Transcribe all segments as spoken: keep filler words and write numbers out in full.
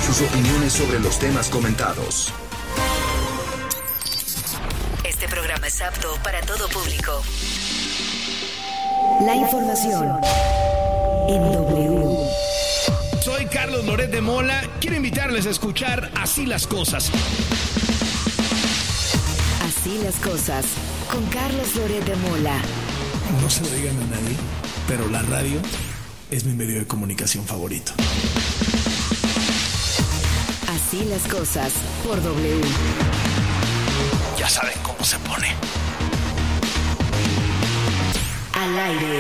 sus opiniones sobre los temas comentados. Este programa es apto para todo público. La información en W. Soy Carlos Loret de Mola. Quiero invitarles a escuchar Así las Cosas. Así las Cosas, con Carlos Loret de Mola. No se lo digan a nadie, pero la radio es mi medio de comunicación favorito. Así las Cosas, por W. Ya saben cómo se pone. Al aire.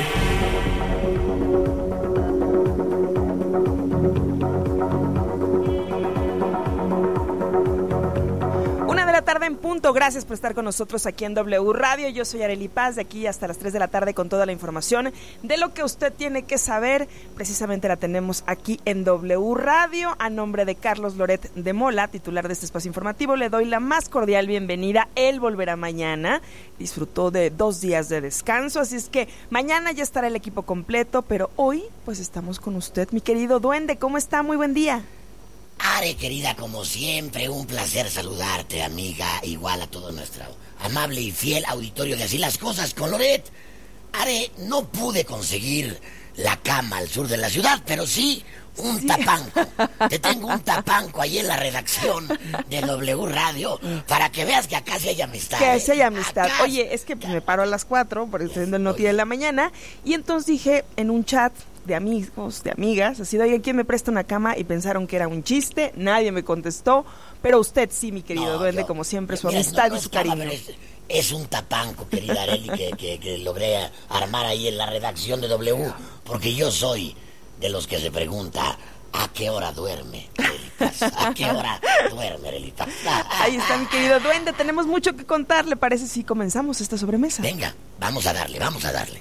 Tarde en punto, gracias por estar con nosotros aquí en W Radio. Yo soy Arely Paz, de aquí hasta las tres de la tarde con toda la información de lo que usted tiene que saber. Precisamente la tenemos aquí en W Radio. A nombre de Carlos Loret de Mola, titular de este espacio informativo, le doy la más cordial bienvenida. Él volverá mañana, disfrutó de dos días de descanso, así es que mañana ya estará el equipo completo, pero hoy pues estamos con usted, mi querido Duende. ¿Cómo está? Muy buen día. Are, querida, como siempre, un placer saludarte, amiga, igual a todo nuestro amable y fiel auditorio de Así las Cosas con Loret. Are, no pude conseguir la cama al sur de la ciudad, pero sí un sí. tapanco. Te tengo un tapanco ahí en la redacción de W Radio para que veas que acá sí hay amistad. Que sí hay amistad. Acá... Oye, es que me paro a las cuatro, por eso el noti de la mañana, y entonces dije en un chat de amigos, de amigas, así de, oye, ¿quién me presta una cama? Y pensaron que era un chiste, nadie me contestó, pero usted sí, mi querido no, Duende, yo, como siempre, su mira, amistad no, no y su cariño. Es, es un tapanco, querida Arely, que, que, que logré armar ahí en la redacción de W, porque yo soy de los que se pregunta, ¿a qué hora duerme, Arely? ¿A qué hora duerme, Arely? Ahí está, mi querido Duende, tenemos mucho que contar, ¿le parece si comenzamos esta sobremesa? Venga, vamos a darle, vamos a darle.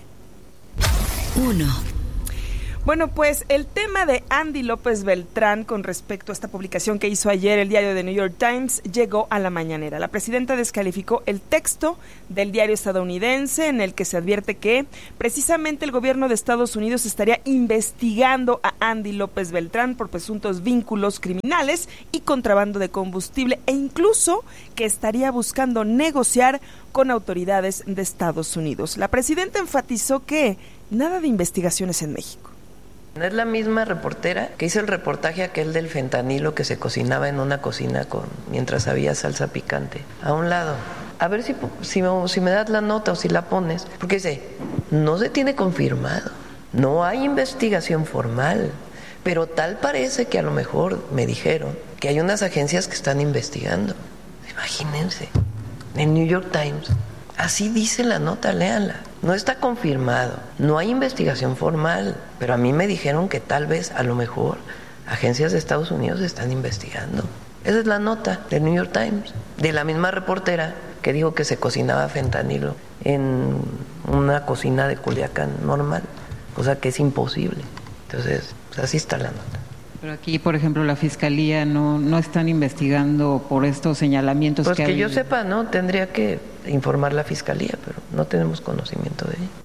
Uno. Bueno, pues el tema de Andy López Beltrán con respecto a esta publicación que hizo ayer el diario The New York Times llegó a la mañanera. La presidenta descalificó el texto del diario estadounidense en el que se advierte que precisamente el gobierno de Estados Unidos estaría investigando a Andy López Beltrán por presuntos vínculos criminales y contrabando de combustible e incluso que estaría buscando negociar con autoridades de Estados Unidos. La presidenta enfatizó que nada de investigaciones en México. Es la misma reportera que hizo el reportaje aquel del fentanilo que se cocinaba en una cocina con mientras había salsa picante. A un lado. A ver si, si, si me das la nota o si la pones. Porque dice, no se tiene confirmado. No hay investigación formal. Pero tal parece que a lo mejor me dijeron que hay unas agencias que están investigando. Imagínense. En New York Times. Así dice la nota, léanla. No está confirmado, no hay investigación formal, pero a mí me dijeron que tal vez, a lo mejor, agencias de Estados Unidos están investigando. Esa es la nota del New York Times, de la misma reportera que dijo que se cocinaba fentanilo en una cocina de Culiacán normal, cosa que es imposible. Entonces, pues así está la nota. Pero aquí, por ejemplo, la Fiscalía no, no están investigando por estos señalamientos pues que que hay. yo sepa, ¿no? Tendría que informar la Fiscalía, pero no tenemos conocimiento de ello.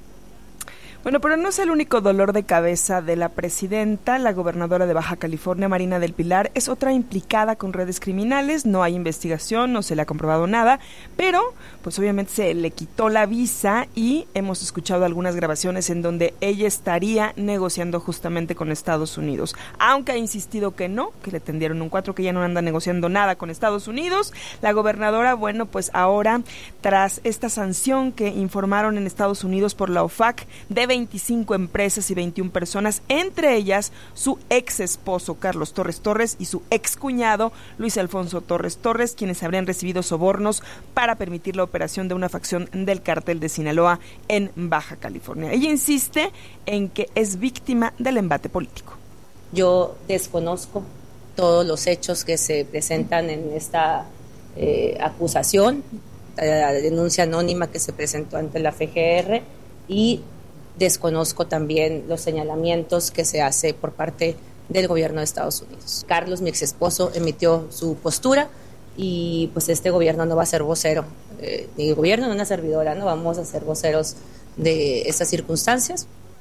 Bueno, pero no es el único dolor de cabeza de la presidenta. La gobernadora de Baja California, Marina del Pilar, es otra implicada con redes criminales. No hay investigación, no se le ha comprobado nada, pero pues obviamente se le quitó la visa y hemos escuchado algunas grabaciones en donde ella estaría negociando justamente con Estados Unidos. Aunque ha insistido que no, que le tendieron un cuatro, que ya no anda negociando nada con Estados Unidos. La gobernadora, bueno, pues ahora, tras esta sanción que informaron en Estados Unidos por la O F A C de veinticinco empresas y veintiuna personas, entre ellas su ex esposo Carlos Torres Torres y su ex cuñado Luis Alfonso Torres Torres, quienes habrían recibido sobornos para permitir la operación de una facción del cártel de Sinaloa en Baja California. Ella insiste en que es víctima del embate político. Yo desconozco todos los hechos que se presentan en esta eh, acusación, la denuncia anónima que se presentó ante la F G R, y desconozco también los señalamientos que se hace por parte del gobierno de Estados Unidos. Carlos, mi ex esposo, emitió su postura y pues este gobierno no va a ser vocero, eh, ni el gobierno ni una servidora, no vamos a ser voceros de estas circunstancias.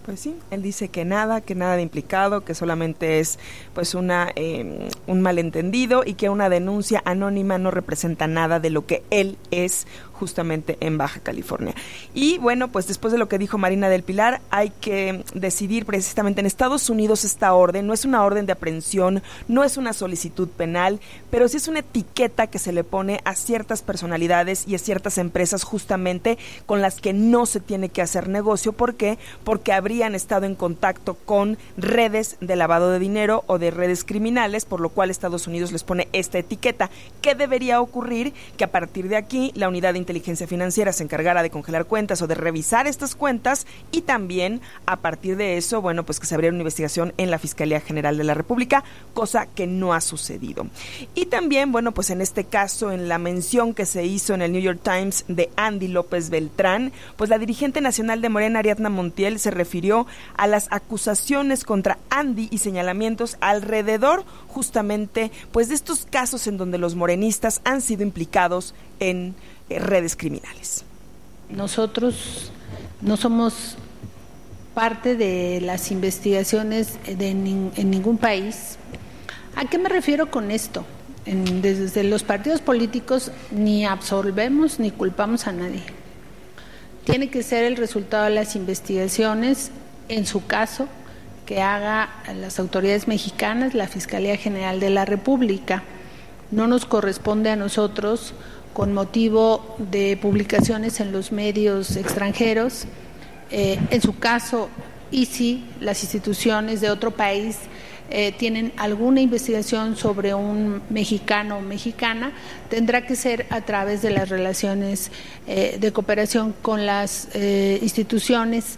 Pues sí, él dice que nada, que nada de implicado, que solamente es pues una eh, un malentendido y que una denuncia anónima no representa nada de lo que él es justamente en Baja California. Y bueno, pues después de lo que dijo Marina del Pilar, hay que decidir precisamente en Estados Unidos esta orden. No es una orden de aprehensión, no es una solicitud penal, pero sí es una etiqueta que se le pone a ciertas personalidades y a ciertas empresas justamente con las que no se tiene que hacer negocio. ¿Por qué? Porque habrían estado en contacto con redes de lavado de dinero o de redes criminales, por lo cual Estados Unidos les pone esta etiqueta. ¿Qué debería ocurrir? Que a partir de aquí la unidad de inteligencia financiera se encargara de congelar cuentas o de revisar estas cuentas y también a partir de eso, bueno, pues que se abriera una investigación en la Fiscalía General de la República, cosa que no ha sucedido. Y también, bueno, pues en este caso, en la mención que se hizo en el New York Times de Andy López Beltrán, pues la dirigente nacional de Morena, Ariadna Montiel, se refirió a las acusaciones contra Andy y señalamientos alrededor justamente pues de estos casos en donde los morenistas han sido implicados en redes criminales. Nosotros no somos parte de las investigaciones de nin, en ningún país. ¿A qué me refiero con esto? En, desde los partidos políticos ni absolvemos ni culpamos a nadie. Tiene que ser el resultado de las investigaciones, en su caso, que haga las autoridades mexicanas, la Fiscalía General de la República. No nos corresponde a nosotros, con motivo de publicaciones en los medios extranjeros, eh, en su caso, y si las instituciones de otro país eh, tienen alguna investigación sobre un mexicano o mexicana, tendrá que ser a través de las relaciones eh, de cooperación con las eh, instituciones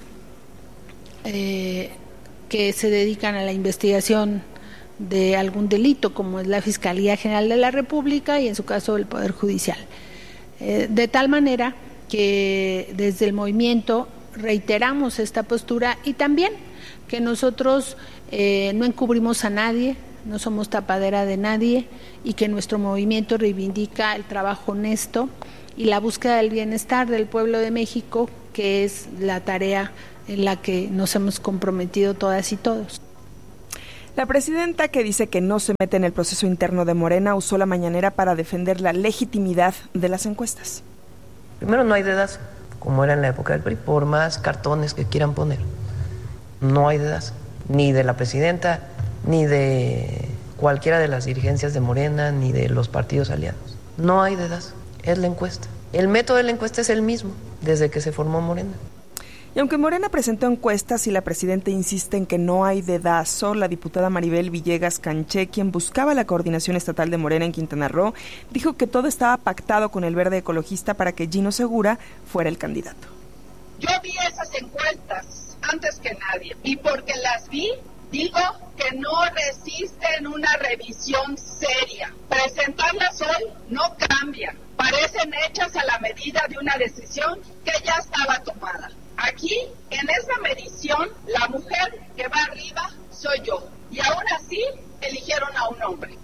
eh, que se dedican a la investigación de algún delito, como es la Fiscalía General de la República y en su caso el Poder Judicial. Eh, de tal manera que desde el movimiento reiteramos esta postura y también que nosotros eh, no encubrimos a nadie, no somos tapadera de nadie y que nuestro movimiento reivindica el trabajo honesto y la búsqueda del bienestar del pueblo de México, que es la tarea en la que nos hemos comprometido todas y todos. La presidenta, que dice que no se mete en el proceso interno de Morena, usó la mañanera para defender la legitimidad de las encuestas. Primero, no hay dedazo, como era en la época del P R I, por más cartones que quieran poner. No hay dedazo, ni de la presidenta, ni de cualquiera de las dirigencias de Morena, ni de los partidos aliados. No hay dedazo, es la encuesta. El método de la encuesta es el mismo desde que se formó Morena. Y aunque Morena presentó encuestas y la presidenta insiste en que no hay dedazo, la diputada Maribel Villegas Canché, quien buscaba la coordinación estatal de Morena en Quintana Roo, dijo que todo estaba pactado con el Verde Ecologista para que Gino Segura fuera el candidato. Yo vi esas encuestas antes que nadie y porque las vi, digo que no resisten una revisión seria. Presentarlas hoy no cambia, parecen hechas a la medida de una decisión que ya estaba tomada. Aquí, en esa medición, la mujer que va arriba soy yo. Y aún así, eligieron a un hombre.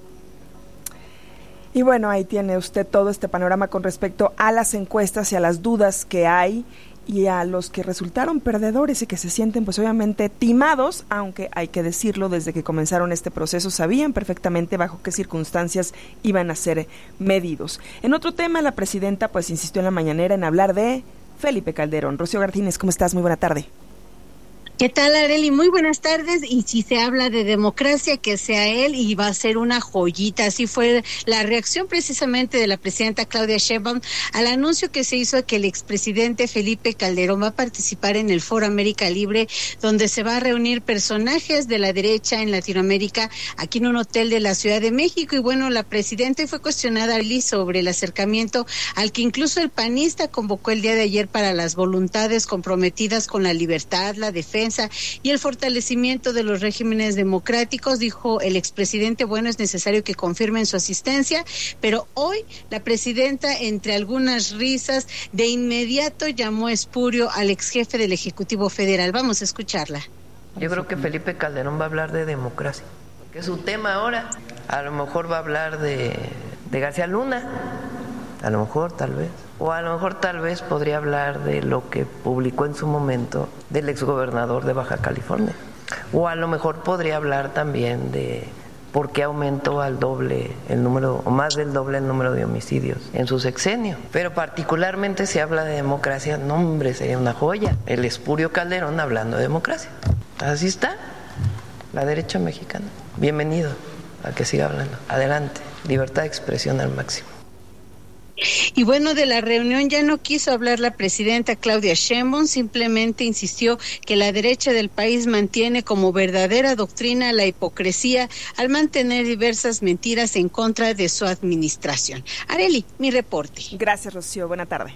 Y bueno, ahí tiene usted todo este panorama con respecto a las encuestas y a las dudas que hay y a los que resultaron perdedores y que se sienten pues obviamente timados, aunque hay que decirlo, desde que comenzaron este proceso sabían perfectamente bajo qué circunstancias iban a ser medidos. En otro tema, la presidenta pues insistió en la mañanera en hablar de Felipe Calderón. Rocío Martínez, ¿cómo estás? Muy buena tarde. ¿Qué tal, Arely? Muy buenas tardes. Y si se habla de democracia, que sea él y va a ser una joyita. Así fue la reacción precisamente de la presidenta Claudia Sheinbaum al anuncio que se hizo de que el expresidente Felipe Calderón va a participar en el Foro América Libre, donde se va a reunir personajes de la derecha en Latinoamérica, aquí en un hotel de la Ciudad de México. Y bueno, la presidenta fue cuestionada sobre el acercamiento al que incluso el panista convocó el día de ayer para las voluntades comprometidas con la libertad, la defensa y el fortalecimiento de los regímenes democráticos. Dijo el expresidente, bueno, es necesario que confirmen su asistencia, pero hoy la presidenta, entre algunas risas, de inmediato llamó espurio al exjefe del Ejecutivo Federal. Vamos a escucharla. Yo creo que Felipe Calderón va a hablar de democracia, que es su tema ahora. A lo mejor va a hablar de, de García Luna, A lo mejor, tal vez. O a lo mejor, tal vez, podría hablar de lo que publicó en su momento del exgobernador de Baja California. O a lo mejor podría hablar también de por qué aumentó al doble el número, o más del doble el número de homicidios en su sexenio. Pero particularmente si habla de democracia, no, hombre, sería una joya. El espurio Calderón hablando de democracia. Así está la derecha mexicana. Bienvenido a que siga hablando. Adelante. Libertad de expresión al máximo. Y bueno, de la reunión ya no quiso hablar la presidenta Claudia Sheinbaum, simplemente insistió que la derecha del país mantiene como verdadera doctrina la hipocresía al mantener diversas mentiras en contra de su administración. Arely, mi reporte. Gracias, Rocío. Buena tarde.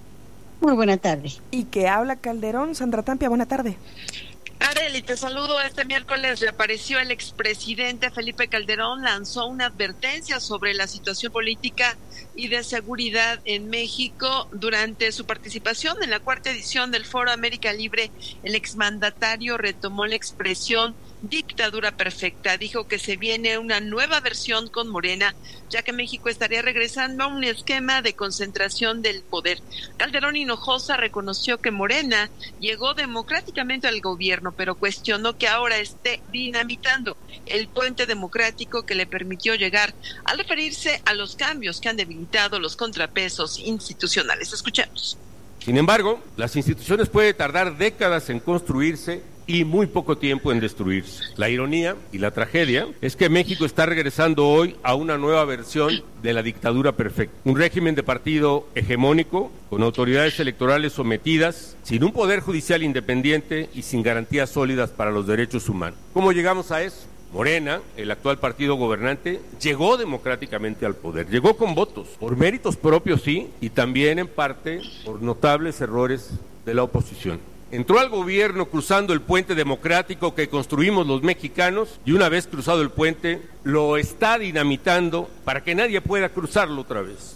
Muy buena tarde. ¿Y qué habla Calderón? Sandra Tapia, buena tarde. Arely, te saludo. Este miércoles reapareció el expresidente Felipe Calderón, lanzó una advertencia sobre la situación política y de seguridad en México. Durante su participación en la cuarta edición del Foro América Libre, el exmandatario retomó la expresión dictadura perfecta. Dijo que se viene una nueva versión con Morena, ya que México estaría regresando a un esquema de concentración del poder. Calderón Hinojosa reconoció que Morena llegó democráticamente al gobierno, pero cuestionó que ahora esté dinamitando el puente democrático que le permitió llegar, al referirse a los cambios que han debilitado los contrapesos institucionales. Escuchemos. Sin embargo, las instituciones pueden tardar décadas en construirse y muy poco tiempo en destruirse. La ironía y la tragedia es que México está regresando hoy a una nueva versión de la dictadura perfecta. Un régimen de partido hegemónico, con autoridades electorales sometidas, sin un poder judicial independiente y sin garantías sólidas para los derechos humanos. ¿Cómo llegamos a eso? Morena, el actual partido gobernante, llegó democráticamente al poder, llegó con votos, por méritos propios sí, y también en parte por notables errores de la oposición. Entró al gobierno cruzando el puente democrático que construimos los mexicanos y una vez cruzado el puente lo está dinamitando para que nadie pueda cruzarlo otra vez.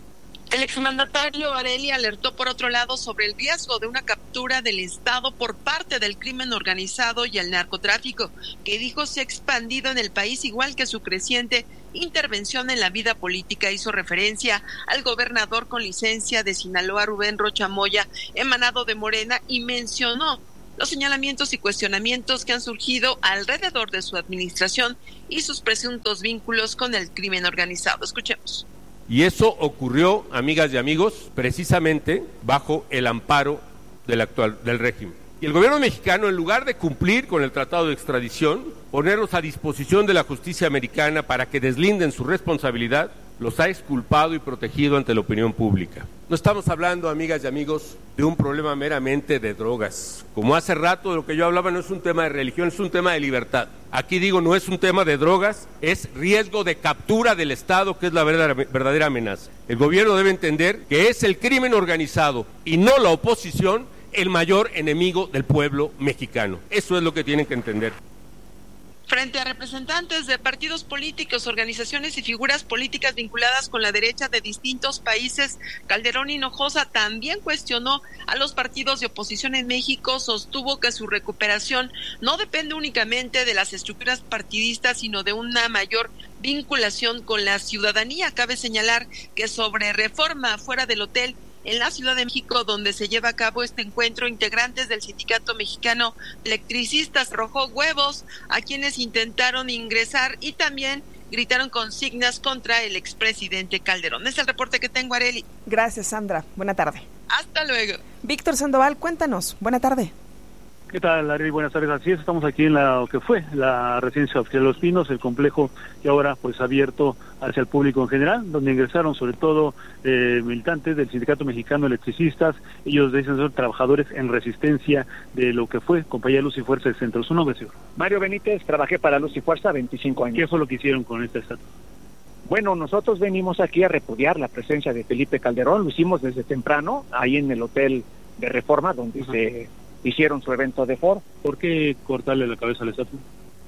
El exmandatario Arely alertó por otro lado sobre el riesgo de una captura del Estado por parte del crimen organizado y el narcotráfico, que dijo se ha expandido en el país igual que su creciente intervención en la vida política. Hizo referencia al gobernador con licencia de Sinaloa, Rubén Rocha Moya, emanado de Morena, y mencionó los señalamientos y cuestionamientos que han surgido alrededor de su administración y sus presuntos vínculos con el crimen organizado. Escuchemos. Y eso ocurrió, amigas y amigos, precisamente bajo el amparo del actual del régimen. Y el gobierno mexicano, en lugar de cumplir con el tratado de extradición, ponerlos a disposición de la justicia americana para que deslinden su responsabilidad, los ha exculpado y protegido ante la opinión pública. No estamos hablando, amigas y amigos, de un problema meramente de drogas. Como hace rato de lo que yo hablaba, no es un tema de religión, es un tema de libertad. Aquí digo, no es un tema de drogas, es riesgo de captura del Estado, que es la verdadera, verdadera amenaza. El gobierno debe entender que es el crimen organizado y no la oposición el mayor enemigo del pueblo mexicano. Eso es lo que tienen que entender. Frente a representantes de partidos políticos, organizaciones y figuras políticas vinculadas con la derecha de distintos países, Calderón Hinojosa también cuestionó a los partidos de oposición en México. Sostuvo que su recuperación no depende únicamente de las estructuras partidistas, sino de una mayor vinculación con la ciudadanía. Cabe señalar que sobre reforma fuera del hotel en la Ciudad de México, donde se lleva a cabo este encuentro, integrantes del Sindicato Mexicano de Electricistas arrojó huevos a quienes intentaron ingresar y también gritaron consignas contra el expresidente Calderón. Es el reporte que tengo, Arely. Gracias, Sandra. Buena tarde. Hasta luego. Víctor Sandoval, cuéntanos. Buena tarde. ¿Qué tal, Arely? Buenas tardes. Así es, estamos aquí en la que fue la residencia oficial de Los Pinos, el complejo que ahora pues abierto hacia el público en general, donde ingresaron sobre todo eh, militantes del Sindicato Mexicano de Electricistas. Ellos dicen ser trabajadores en resistencia de lo que fue Compañía Luz y Fuerza del Centro. ¿Su nombre, señor? Mario Benítez, trabajé para Luz y Fuerza veinticinco años. ¿Qué fue lo que hicieron con esta estatua? Bueno, nosotros venimos aquí a repudiar la presencia de Felipe Calderón. Lo hicimos desde temprano, ahí en el Hotel de Reforma, donde Ajá. se hicieron su evento de foro. ¿Por qué cortarle la cabeza a la estatua?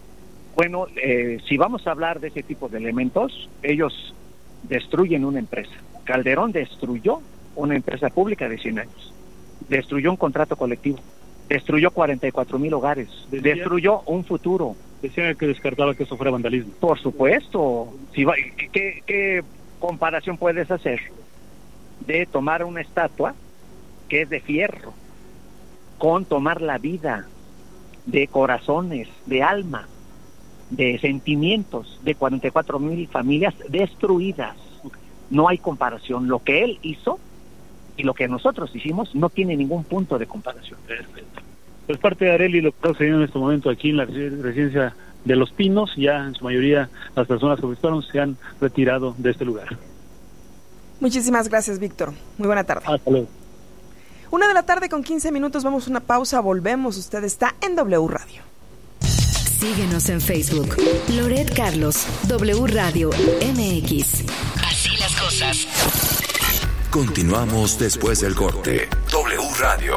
Bueno, eh, si vamos a hablar de ese tipo de elementos, ellos destruyen una empresa. Calderón destruyó una empresa pública de cien años, destruyó un contrato colectivo, destruyó cuarenta y cuatro mil hogares, Decía, destruyó un futuro. Decía que descartaba que eso fuera vandalismo. Por supuesto. Si va, ¿qué, qué comparación puedes hacer de tomar una estatua que es de fierro, con tomar la vida de corazones, de alma, de sentimientos de cuarenta y cuatro mil familias destruidas. No hay comparación. Lo que él hizo y lo que nosotros hicimos no tiene ningún punto de comparación. Perfecto. Pues parte de Arely, lo que está sucediendo en este momento aquí en la residencia de Los Pinos, ya en su mayoría las personas que afectaron se han retirado de este lugar. Muchísimas gracias, Víctor. Muy buena tarde. Hasta luego. Una de la tarde con quince minutos, vamos a una pausa, volvemos. Usted está en W Radio. Síguenos en Facebook. Loret Carlos, W Radio M X. Así las cosas. Continuamos después del corte. W Radio.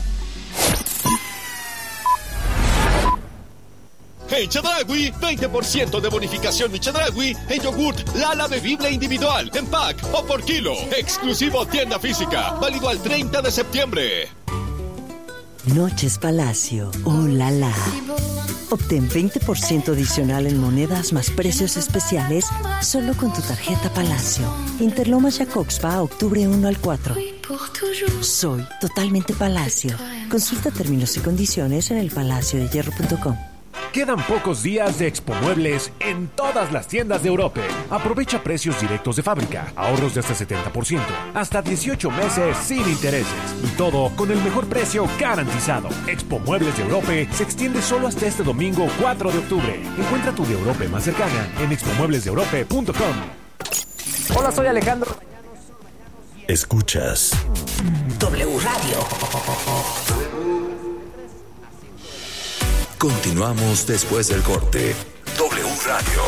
En Chedraui, veinte por ciento de bonificación en Chedraui en yogurt Lala bebible individual, en pack o por kilo. Exclusivo tienda física, válido al treinta de septiembre. Noches Palacio, oh la la. Obtén veinte por ciento adicional en monedas más precios especiales solo con tu tarjeta Palacio. Interlomas Jacobspa, octubre uno al cuatro. Soy totalmente Palacio. Consulta términos y condiciones en el palacio de hierro punto com. Quedan pocos días de Expo Muebles en todas las tiendas de Europe. Aprovecha precios directos de fábrica, ahorros de hasta setenta por ciento, hasta dieciocho meses sin intereses. Y todo con el mejor precio garantizado. Expo Muebles de Europe se extiende solo hasta este domingo cuatro de octubre. Encuentra tu de Europe más cercana en expo muebles de europe punto com. Hola, soy Alejandro. Escuchas W Radio. Continuamos después del corte. W Radio.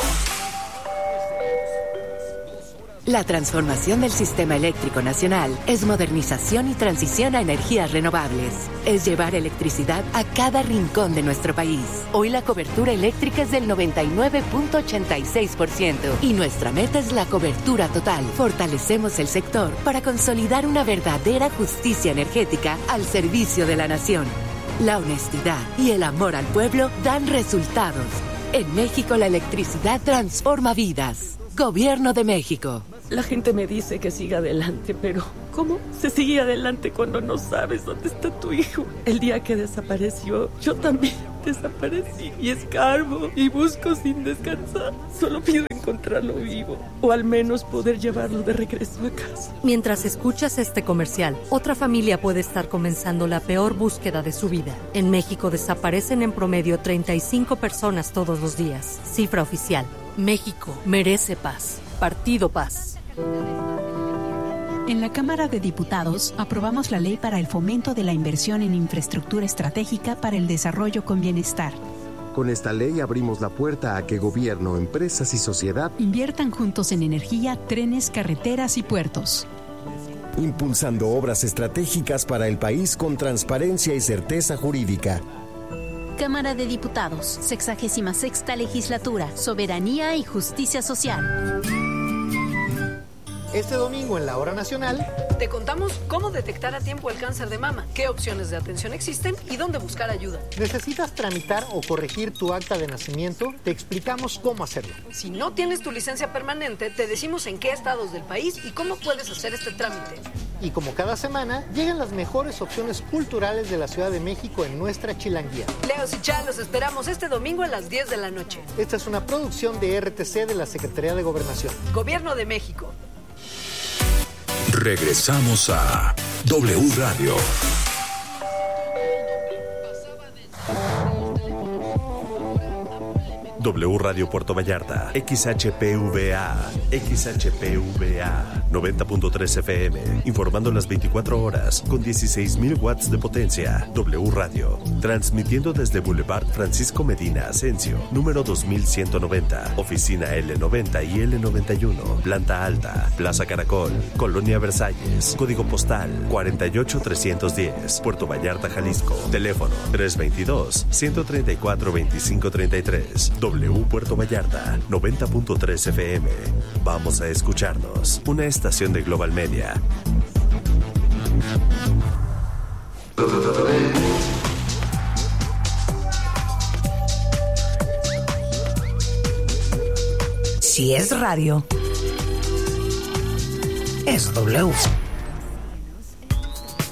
La transformación del sistema eléctrico nacional es modernización y transición a energías renovables. Es llevar electricidad a cada rincón de nuestro país. Hoy la cobertura eléctrica es del noventa y nueve punto ochenta y seis por ciento y nuestra meta es la cobertura total. Fortalecemos el sector para consolidar una verdadera justicia energética al servicio de la nación. La honestidad y el amor al pueblo dan resultados. En México la electricidad transforma vidas. Gobierno de México. La gente me dice que siga adelante, pero ¿cómo se sigue adelante cuando no sabes dónde está tu hijo? El día que desapareció, yo también desaparecí y escarbo y busco sin descansar. Solo pido encontrarlo vivo o al menos poder llevarlo de regreso a casa. Mientras escuchas este comercial, otra familia puede estar comenzando la peor búsqueda de su vida. En México desaparecen en promedio treinta y cinco personas todos los días. Cifra oficial. México merece paz. Partido Paz. En la Cámara de Diputados aprobamos la ley para el fomento de la inversión en infraestructura estratégica para el desarrollo con bienestar. Con esta ley abrimos la puerta a que gobierno, empresas y sociedad inviertan juntos en energía, trenes, carreteras y puertos. Impulsando obras estratégicas para el país con transparencia y certeza jurídica. Cámara de Diputados, sexagésima sexta legislatura, soberanía y justicia social. Este domingo en la Hora Nacional te contamos cómo detectar a tiempo el cáncer de mama, qué opciones de atención existen y dónde buscar ayuda. ¿Necesitas tramitar o corregir tu acta de nacimiento? Te explicamos cómo hacerlo. Si no tienes tu licencia permanente, te decimos en qué estados del país y cómo puedes hacer este trámite. Y como cada semana, llegan las mejores opciones culturales de la Ciudad de México en nuestra Chilanguía. Leos y Chá, los esperamos este domingo a las diez de la noche. Esta es una producción de R T C de la Secretaría de Gobernación. Gobierno de México. Regresamos a W Radio. W Radio Puerto Vallarta, X H P V A, X H P V A, noventa punto tres F M, informando las veinticuatro horas, con dieciséis mil watts de potencia. W Radio, transmitiendo desde Boulevard Francisco Medina Asensio, número dos mil ciento noventa, oficina L noventa y L noventa y uno, planta alta, Plaza Caracol, Colonia Versalles, código postal cuarenta y ocho trescientos diez, Puerto Vallarta, Jalisco, teléfono tres veintidós, ciento treinta y cuatro, veinticinco treinta y tres. W Puerto Vallarta, noventa punto tres F M. Vamos a escucharnos. Una estación de Global Media. Si es radio, es W.